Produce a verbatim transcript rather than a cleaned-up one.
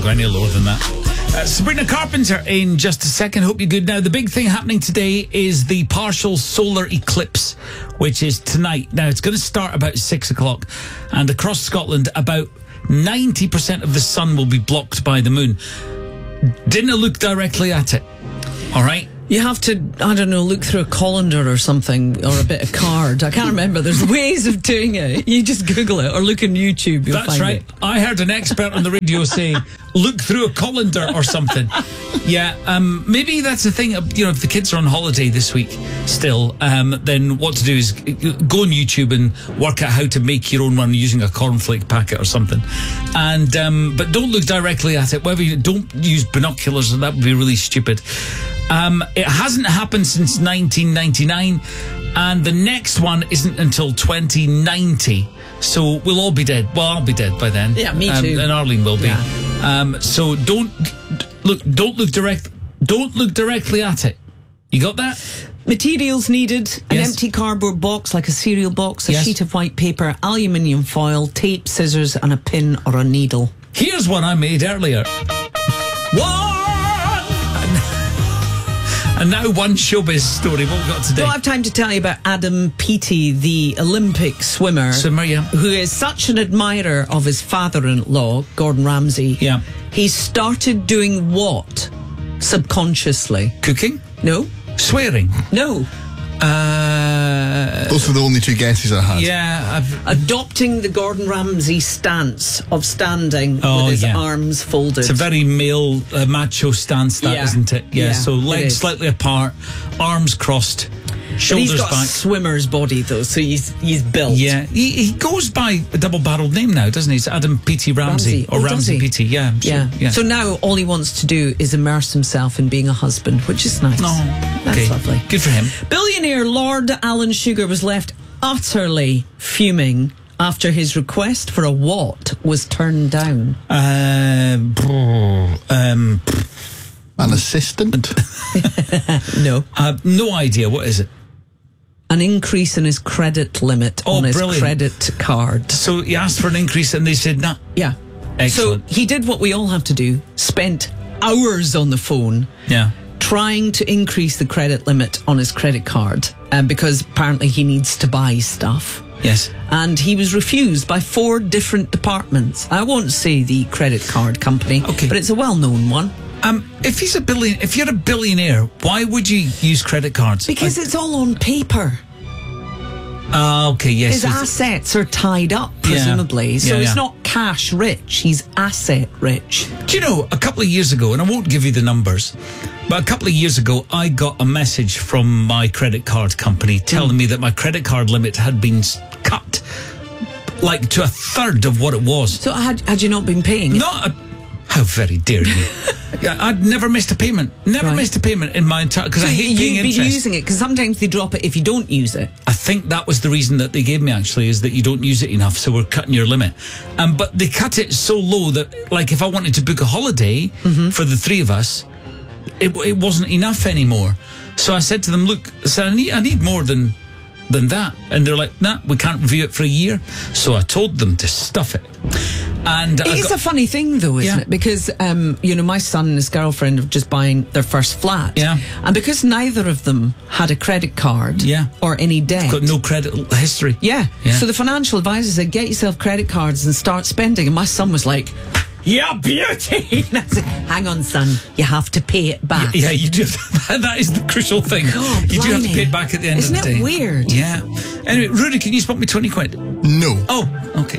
can't go any lower than that. Uh, Sabrina Carpenter in just a second. Hope you're good. Now, the big thing happening today is the partial solar eclipse, which is tonight. Now, it's going to start about six o'clock, and across Scotland, about ninety percent of the sun will be blocked by the moon. Didn't look directly at it. All right? You have to, I don't know, look through a colander or something, or a bit of card. I can't remember. There's ways of doing it. You just Google it or look on YouTube. You'll That's find right. it. I heard an expert on the radio say, look through a colander or something. Yeah, um, maybe that's the thing. You know, if the kids are on holiday this week still, um, then what to do is go on YouTube and work out how to make your own one using a cornflake packet or something. And um, but don't look directly at it. Whether you don't use binoculars, that would be really stupid. Um, it hasn't happened since nineteen ninety-nine, and the next one isn't until twenty ninety. So we'll all be dead. Well, I'll be dead by then. Yeah, me um, too. And Arlene will be. Yeah. Um, so don't look. Don't look direct. Don't look directly at it. You got that? Materials needed: an Yes. empty cardboard box, like a cereal box, a Yes. sheet of white paper, aluminium foil, tape, scissors, and a pin or a needle. Here's one I made earlier. One. And now one showbiz story. What we got today? Don't have time to tell you about Adam Peaty, the Olympic swimmer, Swimmer, yeah. who is such an admirer of his father-in-law, Gordon Ramsay. Yeah. He started doing what? Subconsciously. Cooking? No. Swearing? No. Uh, Those were the only two guesses I had. yeah. I've, Adopting the Gordon Ramsay stance of standing Oh, with his yeah. arms folded. It's a very male, uh, macho stance, that, Yeah. isn't it? Yeah. Yeah, so it legs is. slightly apart, arms crossed, But shoulders he's got back. a swimmer's body, though, so he's he's built. Yeah, he, he goes by a double-barreled name now, doesn't he? It's Adam Peaty Ramsey, Ramsay. or Oh, does Ramsey he? Peaty. Yeah, I'm sure. Yeah. yeah. So now all he wants to do is immerse himself in being a husband, which is nice. oh, That's okay. lovely. Good for him. Billionaire Lord Alan Sugar was left utterly fuming after his request for a what was turned down. Um, um, An assistant? No. uh, no idea. What is it? An increase in his credit limit Oh, on his brilliant. credit card. So he asked for an increase, and they said no. Nah. Yeah. Excellent. So he did what we all have to do, spent hours on the phone Yeah. trying to increase the credit limit on his credit card, um, because apparently he needs to buy stuff. Yes. And he was refused by four different departments. I won't say the credit card company, Okay. but it's a well-known one. Um, if he's a billion, if you're a billionaire, why would you use credit cards? Because it's all on paper. Ah, okay, yes. His so- assets are tied up, presumably. Yeah. So Yeah, he's yeah. not cash rich, he's asset rich. Do you know, a couple of years ago, and I won't give you the numbers, but a couple of years ago, I got a message from my credit card company telling me that my credit card limit had been s- cut, like to a third of what it was. So had, had you not been paying? Not a... How very dare you. Yeah, I'd never missed a payment. Never Right. missed a payment in my entire... Because I hate paying You've been interest. using it, because sometimes they drop it if you don't use it. I think that was the reason that they gave me, actually, is that you don't use it enough, so we're cutting your limit. Um, but they cut it so low that, like, if I wanted to book a holiday for the three of us, it, it wasn't enough anymore. So I said to them, look, so I need, I need more than than that. And they're like, nah, we can't review it for a year. So I told them to stuff it. And I It is got- a funny thing, though, isn't Yeah. it? Because, um, you know, my son and his girlfriend are just buying their first flat. Yeah. And because neither of them had a credit card Yeah. or any debt. got no credit history. Yeah. Yeah. So the financial advisor said, get yourself credit cards and start spending. And my son was like, yeah, beauty. And I said, hang on, son, you have to pay it back. Yeah, you do. That is the crucial thing. God, you do have to blimey. pay it back at the end Isn't of the it day. weird? Yeah. Anyway, Rudy, can you spot me twenty quid? No. Oh, okay.